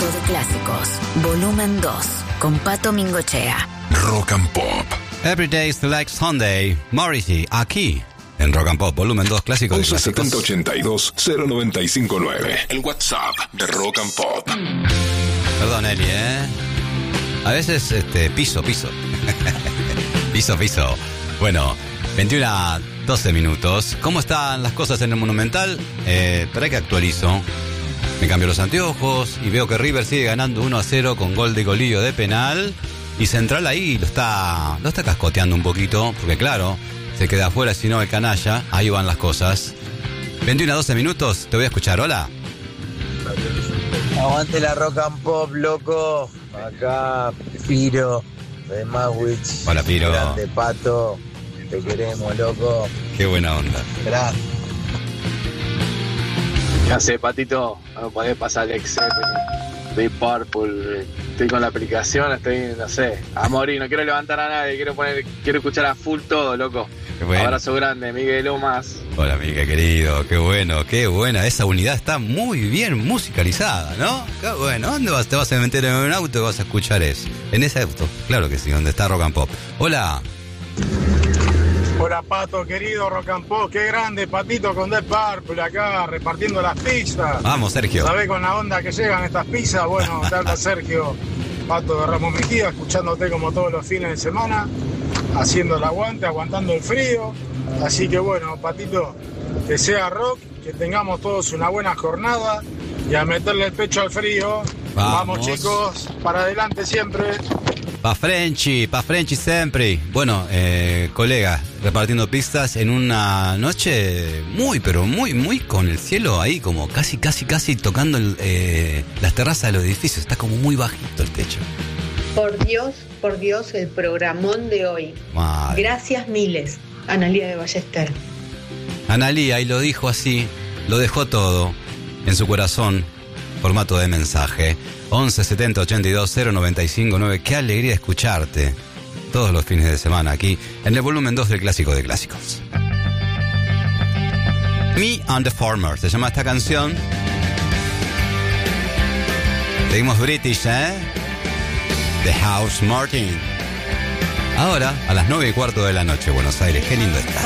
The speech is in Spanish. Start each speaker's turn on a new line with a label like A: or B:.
A: Clásico de Clásicos, volumen 2, con Pato Mingochea.
B: Rock and Pop.
C: Every Day is Like Sunday, Morrissey, aquí, en Rock and Pop, volumen 2, Clásico de
B: 117082-0959. El WhatsApp de Rock and Pop.
C: Perdón, Eli, a veces, piso. piso. Bueno, 21 a 12 minutos. ¿Cómo están las cosas en el Monumental? Espera que actualizo. Me cambio los anteojos y veo que River sigue ganando 1-0 con gol de Golillo de penal. Y Central ahí lo está cascoteando un poquito, porque claro, se queda afuera si no el canalla. Ahí van las cosas. 21 a 12 minutos, te voy a escuchar. Hola.
D: Aguante la Rock and Pop, loco. Acá, Piro, de Maswich.
C: Hola, Piro.
D: Grande Pato, te queremos, loco.
C: Qué buena onda.
D: Gracias.
E: ¿Qué hace, Patito? No podés pasar el Excel de Purple. Estoy con la aplicación, no sé, a morir. No quiero levantar a nadie, quiero escuchar a full todo, loco.
C: Bueno.
E: Abrazo grande, Miguel Lomas.
C: Hola, Miguel querido, qué buena. Esa unidad está muy bien musicalizada, ¿no? Qué bueno. ¿Dónde vas? ¿Te vas a meter en un auto y vas a escuchar eso? En ese auto, claro que sí, donde está Rock and Pop. Hola.
F: Hola, Pato, querido Rock and Pop. Qué grande, Patito, con Deep Purple acá, repartiendo las pizzas.
C: Vamos, Sergio.
F: ¿Sabés con la onda que llegan estas pizzas? Bueno, te habla Sergio, Pato de Ramos Mejía, escuchándote como todos los fines de semana, haciendo el aguante, aguantando el frío. Así que bueno, Patito, que sea rock, que tengamos todos una buena jornada y a meterle el pecho al frío. Vamos chicos, para adelante siempre.
C: Pa' Frenchy siempre. Bueno, colega, repartiendo pistas en una noche muy con el cielo ahí como casi tocando las terrazas de los edificios. Está como muy bajito el techo.
G: Por Dios, el programón de hoy.
C: Madre.
G: Gracias miles, Analía de Ballester.
C: Analía, y lo dijo así, lo dejó todo en su corazón, formato de mensaje. 11 70 82 095 9. Qué alegría escucharte todos los fines de semana aquí en el volumen 2 del Clásico de Clásicos. Me and the Farmer se llama esta canción. Seguimos British, The House Martin. Ahora a las 9:15 de la noche, Buenos Aires. Qué lindo está.